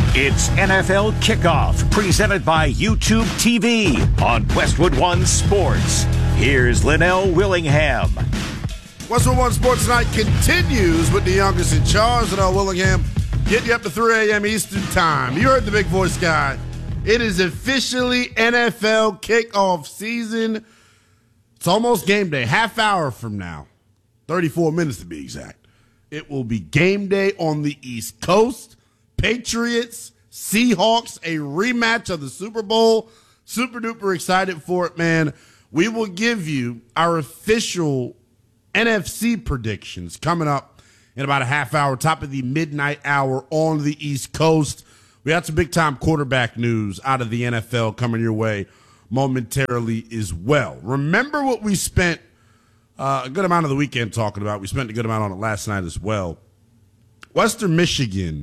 It's NFL Kickoff, presented by YouTube TV on Westwood One Sports. Here's Linnell Willingham. Westwood One Sports Night continues with the youngest in charge, Linnell Willingham, getting you up to 3 a.m. Eastern Time. You heard the big voice guy. It is officially NFL kickoff season. It's almost game day, half hour from now, 34 minutes to be exact. It will be game day on the East Coast. Patriots, Seahawks, a rematch of the Super Bowl. Super duper excited for it, man. We will give you our official NFC predictions coming up in about a half hour, top of the midnight hour on the East Coast. We had some big-time quarterback news out of the NFL coming your way momentarily as well. Remember what we spent a good amount of the weekend talking about. We spent a good amount on it last night as well. Western Michigan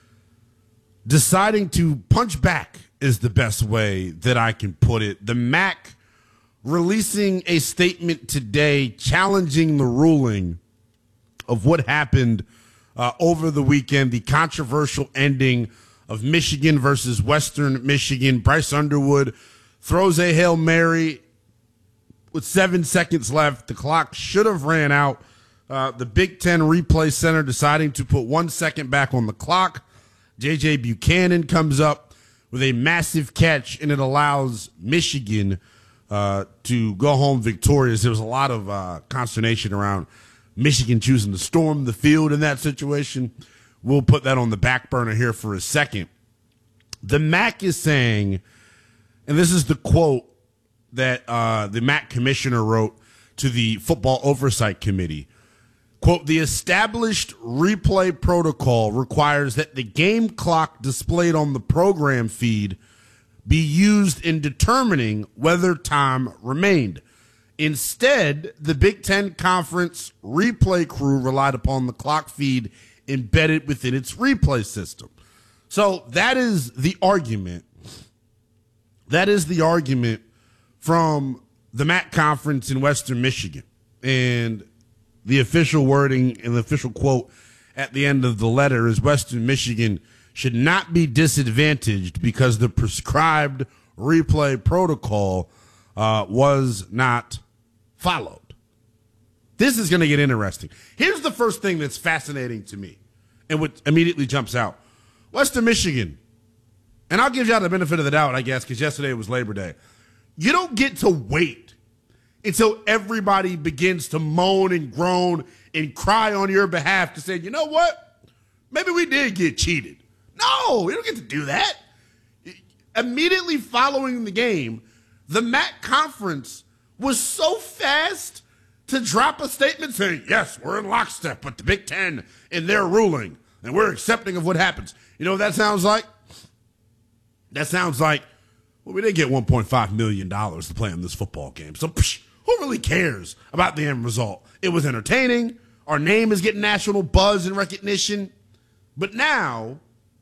deciding to punch back is the best way that I can put it. The MAC releasing a statement today challenging the ruling of what happened over the weekend, the controversial ending of Michigan versus Western Michigan. Bryce Underwood throws a Hail Mary with 7 seconds left. The clock should have ran out. The Big Ten Replay Center deciding to put 1 second back on the clock. J.J. Buchanan comes up with a massive catch, and it allows Michigan to go home victorious. There was a lot of consternation around Michigan choosing to storm the field in that situation. We'll put that on the back burner here for a second. The MAC is saying, and this is the quote that the MAC commissioner wrote to the Football Oversight Committee, quote, "The established replay protocol requires that the game clock displayed on the program feed be used in determining whether time remained. Instead, the Big Ten Conference replay crew relied upon the clock feed embedded within its replay system." So that is the argument. That is the argument from the MAC conference in Western Michigan. And the official wording and the official quote at the end of the letter is Western Michigan should not be disadvantaged because the prescribed replay protocol was not followed. This is going to get interesting. Here's the first thing that's fascinating to me and what immediately jumps out. Western Michigan, and I'll give y'all the benefit of the doubt, I guess, because yesterday was Labor Day. You don't get to wait until everybody begins to moan and groan and cry on your behalf to say, you know what? Maybe we did get cheated. No, you don't get to do that. Immediately following the game, the MAC conference was so fast to drop a statement saying, yes, we're in lockstep with the Big Ten in their ruling, and we're accepting of what happens. You know what that sounds like? That sounds like, well, we did get $1.5 million to play in this football game. So who really cares about the end result? It was entertaining. Our name is getting national buzz and recognition. But now,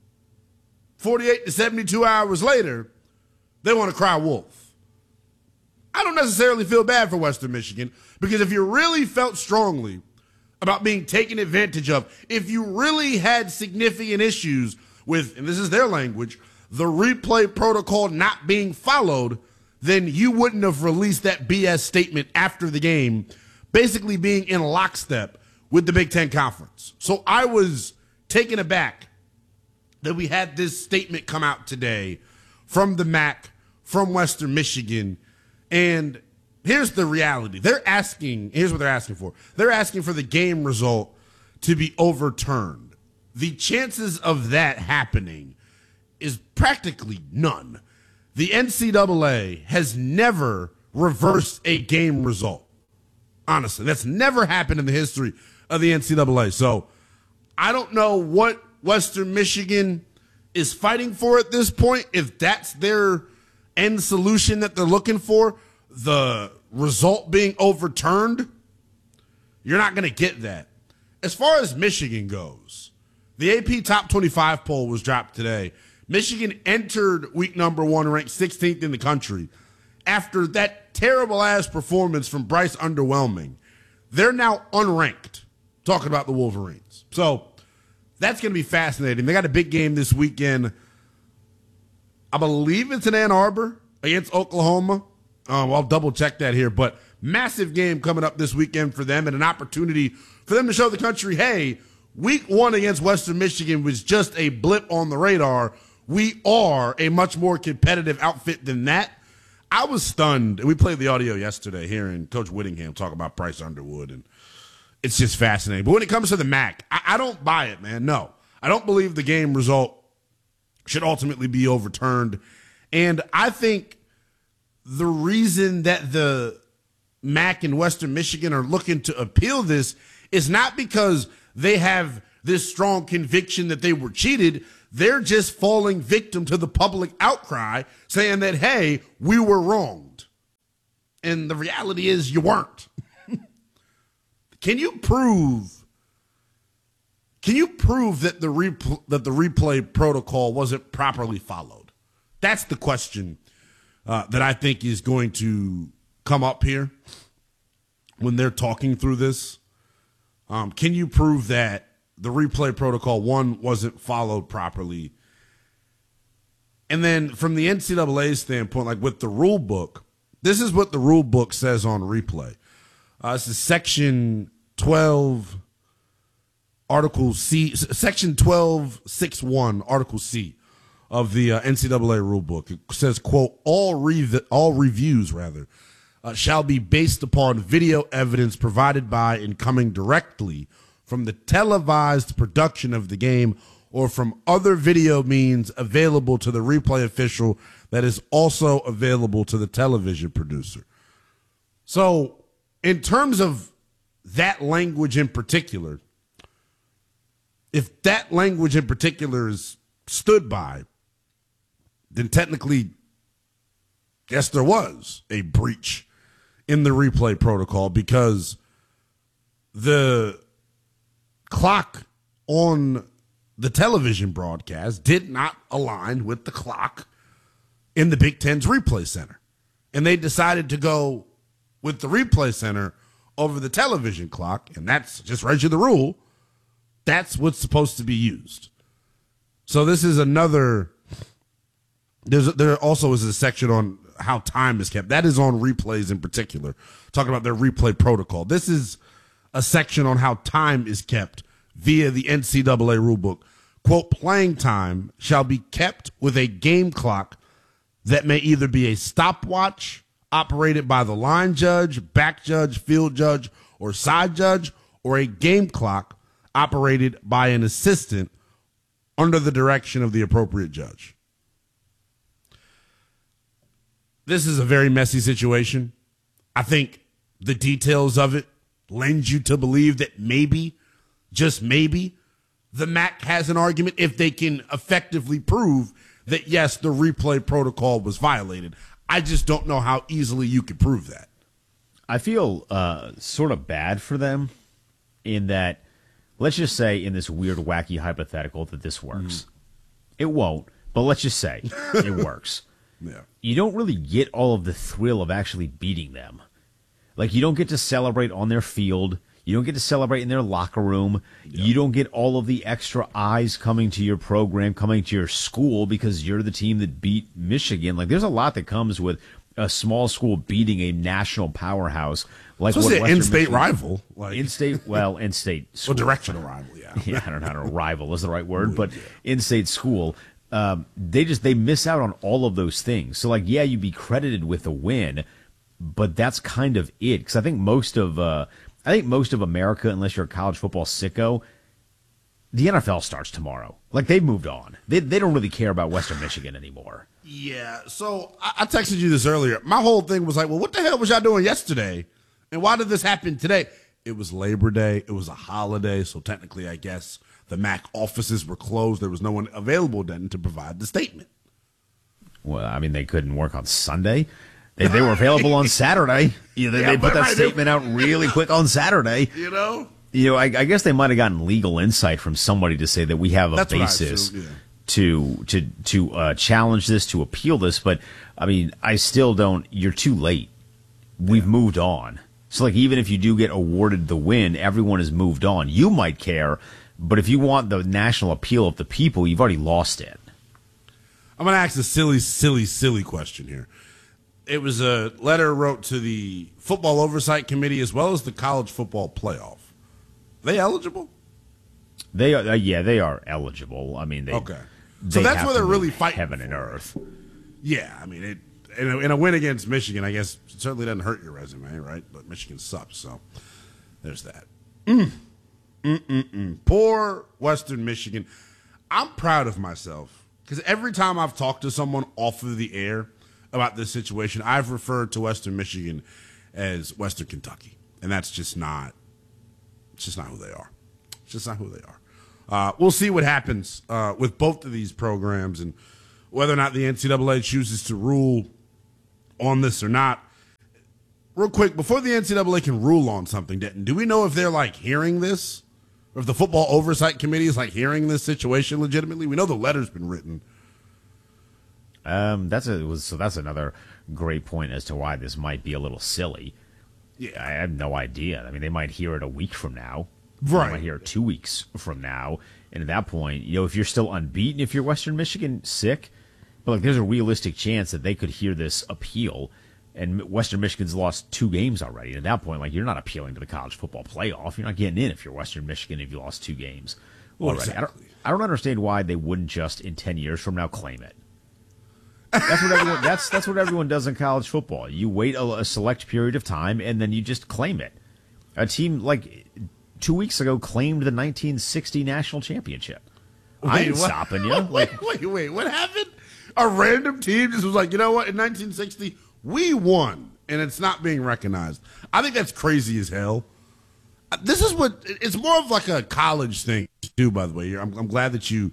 48 to 72 hours later, they want to cry wolf. I don't necessarily feel bad for Western Michigan, because if you really felt strongly about being taken advantage of, if you really had significant issues with, and this is their language, the replay protocol not being followed, then you wouldn't have released that BS statement after the game, basically being in lockstep with the Big Ten Conference. So I was taken aback that we had this statement come out today from the MAC, from Western Michigan, and here's the reality. Here's what they're asking for. They're asking for the game result to be overturned. The chances of that happening is practically none. The NCAA has never reversed a game result. Honestly, that's never happened in the history of the NCAA. So I don't know what Western Michigan is fighting for at this point. If that's their end solution that they're looking for, the result being overturned, you're not going to get that. As far as Michigan goes, the AP Top 25 poll was dropped today. Michigan entered week number 1 ranked 16th in the country. After that terrible-ass performance from Bryce underwhelming, they're now unranked, talking about the Wolverines. So that's going to be fascinating. They got a big game this weekend I believe it's in Ann Arbor against Oklahoma. I'll double check that here, but massive game coming up this weekend for them and an opportunity for them to show the country, hey, week 1 against Western Michigan was just a blip on the radar. We are a much more competitive outfit than that. I was stunned, and we played the audio yesterday hearing Coach Whittingham talk about Bryce Underwood, and it's just fascinating. But when it comes to the MAC, I don't buy it, man. No, I don't believe the game result should ultimately be overturned. And I think the reason that the MAC and Western Michigan are looking to appeal this is not because they have this strong conviction that they were cheated. They're just falling victim to the public outcry saying that, hey, we were wronged. And the reality is you weren't. Can you prove that the replay protocol wasn't properly followed? That's the question that I think is going to come up here when they're talking through this. Can you prove that the replay protocol, one, wasn't followed properly? And then from the NCAA standpoint, like with the rule book, this is what the rule book says on replay. This is Section 12, Article C, Section 12.6.1, Article C of the NCAA rule book. It says, quote, all reviews shall be based upon video evidence provided by and coming directly from the televised production of the game or from other video means available to the replay official that is also available to the television producer. So in terms of that language in particular, if that language in particular is stood by, then technically, yes, there was a breach in the replay protocol because the clock on the television broadcast did not align with the clock in the Big Ten's replay center. And they decided to go with the replay center over the television clock, and that's just right to the rule. That's what's supposed to be used. So this is another. There also is a section on how time is kept. That is on replays in particular, talking about their replay protocol. This is a section on how time is kept via the NCAA rulebook. Quote, playing time shall be kept with a game clock that may either be a stopwatch operated by the line judge, back judge, field judge, or side judge, or a game clock operated by an assistant under the direction of the appropriate judge. This is a very messy situation. I think the details of it lend you to believe that maybe, just maybe, the MAC has an argument if they can effectively prove that, yes, the replay protocol was violated. I just don't know how easily you could prove that. I feel sort of bad for them in that, let's just say in this weird, wacky hypothetical that this works. It won't, but let's just say it works. Yeah. You don't really get all of the thrill of actually beating them. Like, you don't get to celebrate on their field. You don't get to celebrate in their locker room. Yep. You don't get all of the extra eyes coming to your program, coming to your school because you're the team that beat Michigan. Like, there's a lot that comes with a small school beating a national powerhouse. Like so what an in-state rival. Like. In-state school. Well, directional rival, yeah. Yeah, I don't know how to rival is the right word, but in-state school. They miss out on all of those things. So, like, yeah, you'd be credited with a win, but that's kind of it. Because I think most of America, unless you're a college football sicko, the NFL starts tomorrow. Like, they've moved on. They don't really care about Western Michigan anymore. Yeah. So I texted you this earlier. My whole thing was like, well, what the hell was y'all doing yesterday, and why did this happen today? It was Labor Day. It was a holiday, so technically, I guess the MAC offices were closed. There was no one available then to provide the statement. Well, I mean, they couldn't work on Sunday. They were available on Saturday. They put that statement out really quick on Saturday. I guess they might have gotten legal insight from somebody to say that we have a basis to challenge this, to appeal this. But, I mean, I still don't. You're too late. We've moved on. So, like, even if you do get awarded the win, everyone has moved on. You might care, but if you want the national appeal of the people, you've already lost it. I'm going to ask a silly question here. It was a letter wrote to the Football Oversight Committee as well as the College Football Playoff. Are they eligible? They are. They are eligible. I mean, okay. So that's where they're really fighting heaven and earth. Yeah, I mean, in a win against Michigan, I guess it certainly doesn't hurt your resume, right? But Michigan sucks, so there's that. Poor Western Michigan. I'm proud of myself because every time I've talked to someone off of the air about this situation, I've referred to Western Michigan as Western Kentucky, and that's just not. It's just not who they are. It's just not who they are. We'll see what happens with both of these programs and whether or not the NCAA chooses to rule on this or not. Real quick, before the NCAA can rule on something, Denton, do we know if they're like hearing this? Or if the Football Oversight Committee is like hearing this situation legitimately? We know the letter's been written. That's another great point as to why this might be a little silly. Yeah, I have no idea. I mean, they might hear it a week from now. Right. They might hear it 2 weeks from now. And at that point, if you're still unbeaten, if you're Western Michigan, sick. But like, there's a realistic chance that they could hear this appeal. And Western Michigan's lost 2 games already. And at that point, like, you're not appealing to the college football playoff. You're not getting in if you're Western Michigan if you lost 2 games already. Exactly. I don't understand why they wouldn't just in 10 years from now claim it. That's what everyone does in college football. You wait a select period of time and then you just claim it. A team like 2 weeks ago claimed the 1960 national championship. I ain't stopping you. Wait, what happened? A random team just was like, you know what? In 1960, we won, and it's not being recognized. I think that's crazy as hell. This is what it's more of like a college thing too. By the way, I'm glad that you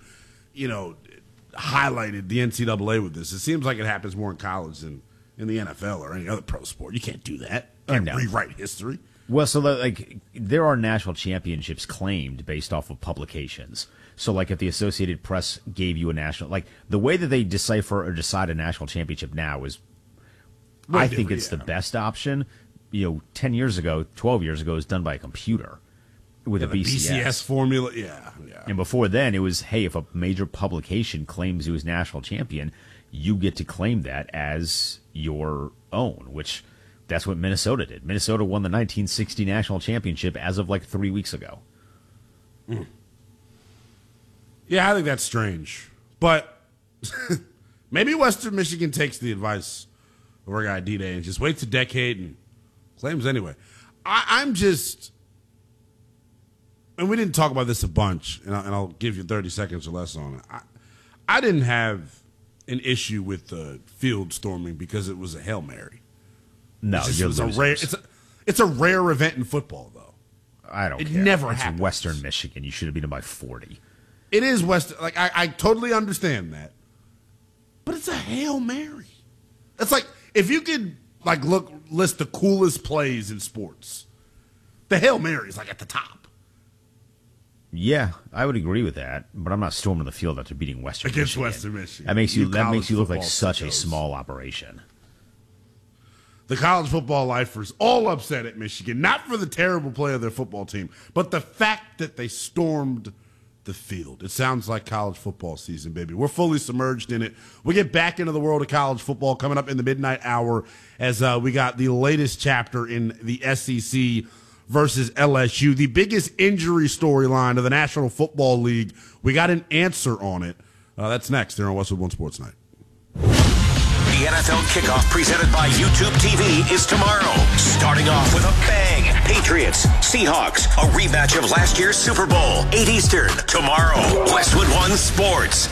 highlighted the NCAA with this. It seems like it happens more in college than in the NFL or any other pro sport. You can't do that. You can't rewrite history. Well, so there are national championships claimed based off of publications. So like if the Associated Press gave you a national, like the way that they decipher or decide a national championship now is, I think it's the best option. 10 years ago, 12 years ago, it was done by a computer with a BCS formula. Yeah. And before then, it was, hey, if a major publication claims he was national champion, you get to claim that as your own, which that's what Minnesota did. Minnesota won the 1960 national championship as of like 3 weeks ago. Yeah, I think that's strange. But maybe Western Michigan takes the advice of our guy D-Day and just waits a decade and claims anyway. I'm just, and we didn't talk about this a bunch, and I'll give you 30 seconds or less on it. I didn't have an issue with the field storming because it was a Hail Mary. No, it's a rare event in football, though. I don't care. It never happens. It's Western Michigan. You should have beat them by 40. It is Western. Like, I totally understand that. But it's a Hail Mary. It's like, if you could, like, list the coolest plays in sports, the Hail Mary is, like, at the top. Yeah, I would agree with that, but I'm not storming the field after beating Western Michigan. Against Western Michigan. That makes you look like such a small operation. The college football lifers all upset at Michigan, not for the terrible play of their football team, but the fact that they stormed the field. It sounds like college football season, baby. We're fully submerged in it. We get back into the world of college football coming up in the midnight hour as we got the latest chapter in the SEC versus LSU, the biggest injury storyline of the National Football League. We got an answer on it. That's next here on Westwood One Sports Night. The NFL kickoff presented by YouTube TV is tomorrow. Starting off with a bang. Patriots, Seahawks, a rematch of last year's Super Bowl. 8 Eastern, tomorrow. Westwood One Sports.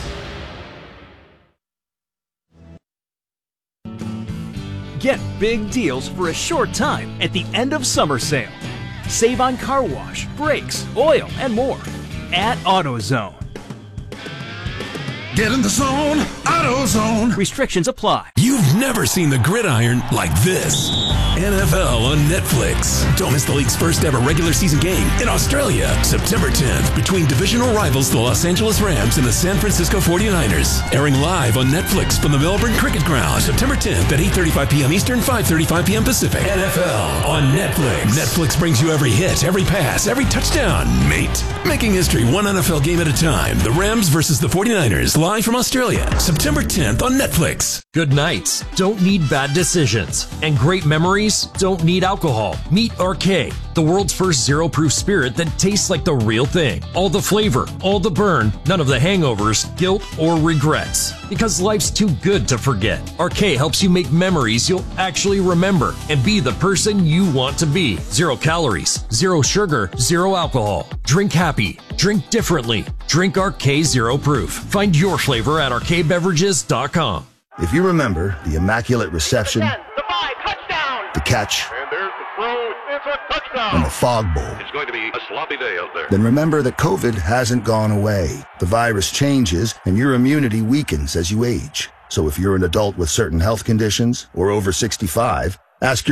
Get big deals for a short time at the end of summer sale. Save on car wash, brakes, oil, and more at AutoZone. Get in the zone, AutoZone. Restrictions apply. You You've never seen the gridiron like this. NFL on Netflix. Don't miss the league's first ever regular season game in Australia, September 10th, between divisional rivals the Los Angeles Rams and the San Francisco 49ers. Airing live on Netflix from the Melbourne Cricket Ground, September 10th at 8:35 p.m. Eastern, 5:35 p.m. Pacific. NFL on Netflix. Netflix brings you every hit, every pass, every touchdown, mate. Making history one NFL game at a time. The Rams versus the 49ers, live from Australia, September 10th on Netflix. Good nights don't need bad decisions, and great memories don't need alcohol. Meet Arcade, the world's first zero-proof spirit that tastes like the real thing. All the flavor, all the burn, none of the hangovers, guilt, or regrets. Because life's too good to forget. Arcade helps you make memories you'll actually remember and be the person you want to be. 0 calories, 0 sugar, 0 alcohol. Drink happy. Drink differently. Drink Arcade Zero Proof. Find your flavor at arcadebeverages.com. If you remember the immaculate reception, The 5, touchdown! the catch, And there's the throw. It's a touchdown. and the fog bowl, It's going to be a sloppy day out there. then remember that COVID hasn't gone away. The virus changes and your immunity weakens as you age. So if you're an adult with certain health conditions or over 65, ask your